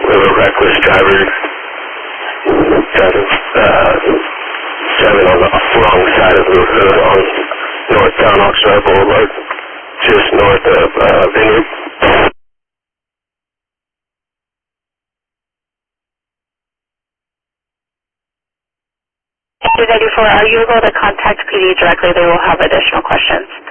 of a reckless driver driving on the wrong side of the road on North Town Oxnard Boulevard, just north of Vineyard. 294, are you able to contact PD directly? They will have additional questions.